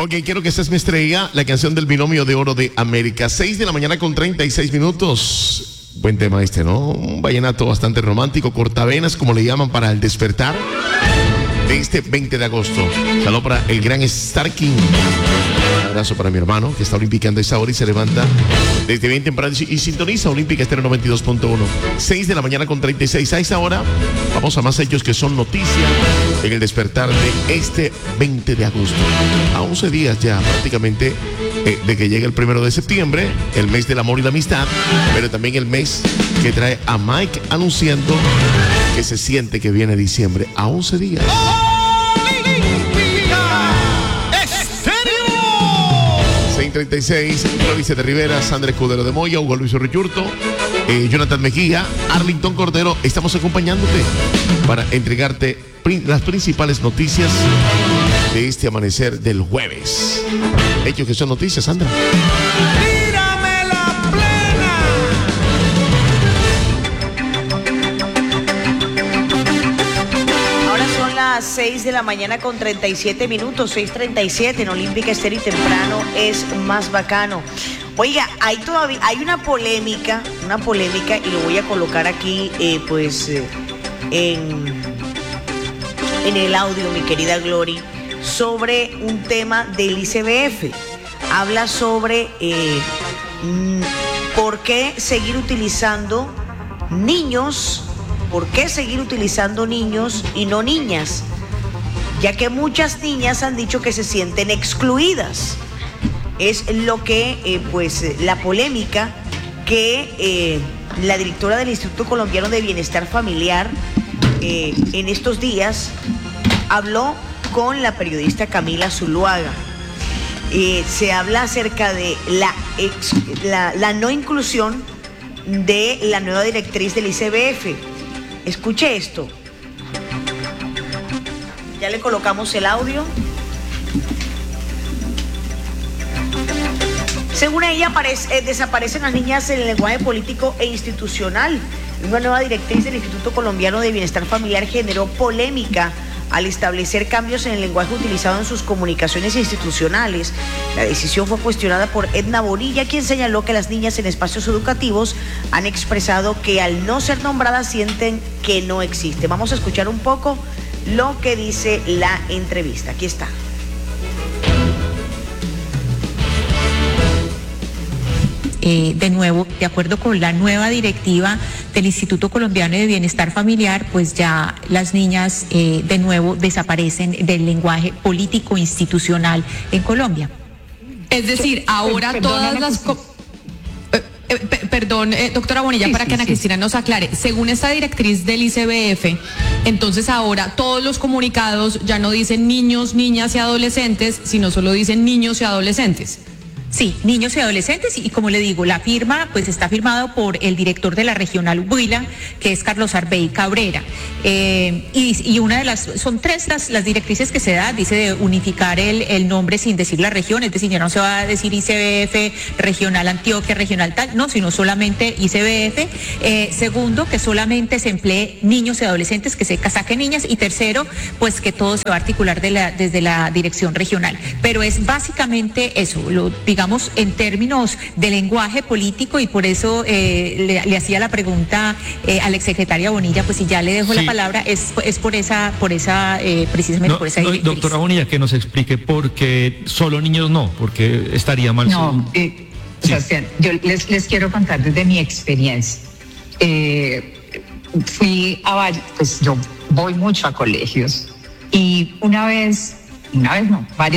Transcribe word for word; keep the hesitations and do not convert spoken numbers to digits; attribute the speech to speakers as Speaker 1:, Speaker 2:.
Speaker 1: Ok, quiero que seas mi estrella, la canción del binomio de oro de América. seis de la mañana con treinta y seis minutos. Buen tema este, ¿no? Un vallenato bastante romántico, cortavenas, como le llaman, para el despertar de este veinte de agosto. Saludo para el gran Starking. Un abrazo para mi hermano, que está olimpicando a esa hora y se levanta desde bien temprano y sintoniza Olímpica Estéreo noventa y dos punto uno. seis de la mañana con treinta y seis. A esa hora vamos a más hechos que son noticias en el despertar de este veinte de agosto. A once días ya prácticamente eh, de que llegue el primero de septiembre, el mes del amor y la amistad, pero también el mes que trae a Mike anunciando que se siente que viene diciembre. A once días. seis treinta y seis, Clóvis de Rivera, Sandra Escudero de Moya, Hugo Luis Richurto, eh, Jonathan Mejía, Arlington Cordero. Estamos acompañándote para entregarte prin- las principales noticias de este amanecer del jueves. Hechos que son noticias, Sandra.
Speaker 2: ¡Tírame la plena!
Speaker 3: Ahora son las seis de la mañana con treinta y siete minutos, seis treinta y siete en Olímpica Estéreo y temprano es más bacano. Oiga, hay todavía, hay una polémica, una polémica y lo voy a colocar aquí, eh, pues, eh, en, en el audio, mi querida Glory, sobre un tema del I C B F. Habla sobre eh, por qué seguir utilizando niños, por qué seguir utilizando niños y no niñas, ya que muchas niñas han dicho que se sienten excluidas. Es lo que, eh, pues, la polémica que eh, la directora del Instituto Colombiano de Bienestar Familiar eh, en estos días habló con la periodista Camila Zuluaga. Eh, se habla acerca de la, ex, la, la no inclusión de la nueva directriz del I C B F. Escuche esto. Ya le colocamos el audio. Según ella, aparece, eh, desaparecen las niñas en el lenguaje político e institucional. Una nueva directriz del Instituto Colombiano de Bienestar Familiar generó polémica al establecer cambios en el lenguaje utilizado en sus comunicaciones institucionales. La decisión fue cuestionada por Edna Bonilla, quien señaló que las niñas en espacios educativos han expresado que al no ser nombradas sienten que no existe. Vamos a escuchar un poco lo que dice la entrevista. Aquí está.
Speaker 4: Eh, de nuevo, de acuerdo con la nueva directiva del Instituto Colombiano de Bienestar Familiar, pues ya las niñas eh, de nuevo desaparecen del lenguaje político institucional en Colombia.
Speaker 5: Es decir, ahora
Speaker 6: Perdón,
Speaker 5: todas
Speaker 6: Ana
Speaker 5: las... Co- eh, eh, pe- perdón, eh, doctora Bonilla,
Speaker 6: Sí,
Speaker 5: para
Speaker 6: sí,
Speaker 5: que Ana
Speaker 6: sí.
Speaker 5: Cristina nos aclare. Según esta directriz del I C B F, entonces ahora todos los comunicados ya no dicen niños, niñas y adolescentes, sino solo dicen niños y adolescentes.
Speaker 4: Sí, niños y adolescentes, y como le digo, la firma pues está firmado por el director de la regional Huila, que es Carlos Arbey Cabrera, eh, y, y una de las, son tres las, las directrices que se da, dice de unificar el, el nombre sin decir la región, es decir, ya no se va a decir I C B F, regional Antioquia, regional tal, no, sino solamente I C B F, eh, segundo, que solamente se emplee niños y adolescentes, que se saquen niñas, y tercero, pues que todo se va a articular de la, desde la dirección regional, pero es básicamente eso, lo digamos en términos de lenguaje político, y por eso eh, le, le hacía la pregunta eh, a la exsecretaria Bonilla, pues si ya le dejo
Speaker 7: Sí.
Speaker 4: la palabra, es, es por esa, por esa eh, precisamente
Speaker 7: No,
Speaker 4: por esa
Speaker 7: no,
Speaker 4: directriz.
Speaker 7: doctora Bonilla, que nos explique por qué solo niños no, porque estaría mal.
Speaker 6: No, eh,
Speaker 7: Sí.
Speaker 6: Sebastián, yo les, les quiero contar desde mi experiencia. Eh, fui a varios, pues yo voy mucho a colegios, y una vez, una vez no, varias